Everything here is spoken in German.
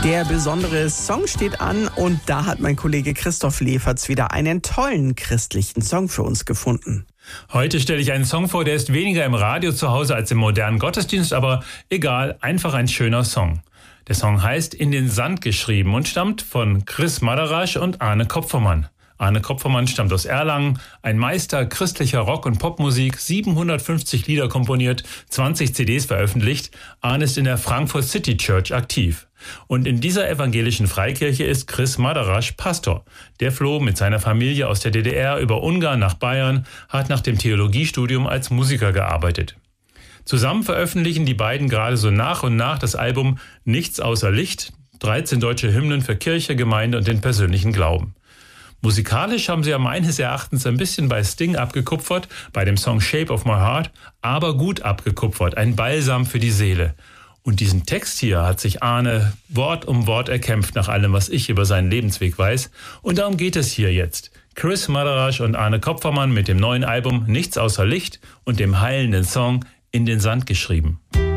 Der besondere Song steht an und da hat mein Kollege Christoph Leferz wieder einen tollen christlichen Song für uns gefunden. Heute stelle ich einen Song vor, der ist weniger im Radio zu Hause als im modernen Gottesdienst, aber egal, einfach ein schöner Song. Der Song heißt In den Sand geschrieben und stammt von Chris Madarasch und Arne Kopfermann. Arne Kopfermann stammt aus Erlangen, ein Meister christlicher Rock- und Popmusik, 750 Lieder komponiert, 20 CDs veröffentlicht. Arne ist in der Frankfurt City Church aktiv. Und in dieser evangelischen Freikirche ist Chris Madarasch Pastor. Der floh mit seiner Familie aus der DDR über Ungarn nach Bayern, hat nach dem Theologiestudium als Musiker gearbeitet. Zusammen veröffentlichen die beiden gerade so nach und nach das Album Nichts außer Licht, 13 deutsche Hymnen für Kirche, Gemeinde und den persönlichen Glauben. Musikalisch haben sie ja meines Erachtens ein bisschen bei Sting abgekupfert, bei dem Song Shape of My Heart, aber gut abgekupfert, ein Balsam für die Seele. Und diesen Text hier hat sich Arne Wort um Wort erkämpft, nach allem, was ich über seinen Lebensweg weiß. Und darum geht es hier jetzt. Chris Madarasch und Arne Kopfermann mit dem neuen Album Nichts außer Licht und dem heilenden Song In den Sand geschrieben.